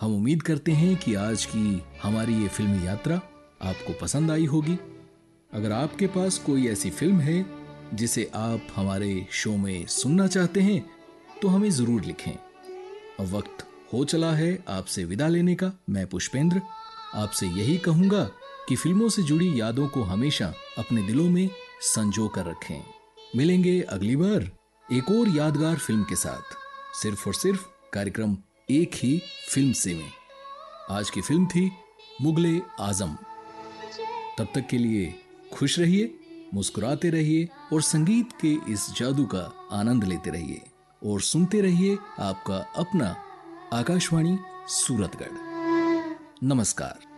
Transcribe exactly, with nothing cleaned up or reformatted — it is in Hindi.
हम उम्मीद करते हैं कि आज की हमारी ये फिल्मी यात्रा आपको पसंद आई होगी। अगर आपके पास कोई ऐसी फिल्म है जिसे आप हमारे शो में सुनना चाहते हैं तो हमें जरूर लिखें। अब वक्त हो चला है आपसे विदा लेने का। मैं पुष्पेंद्र आपसे यही कहूंगा कि फिल्मों से जुड़ी यादों को हमेशा अपने दिलों में संजो कर रखें। मिलेंगे अगली बार एक और यादगार फिल्म के साथ, सिर्फ और सिर्फ कार्यक्रम एक ही फिल्म से में। आज की फिल्म थी मुगले आजम। तब तक के लिए खुश रहिए, मुस्कुराते रहिए और संगीत के इस जादू का आनंद लेते रहिए और सुनते रहिए आपका अपना आकाशवाणी सूरतगढ़। नमस्कार।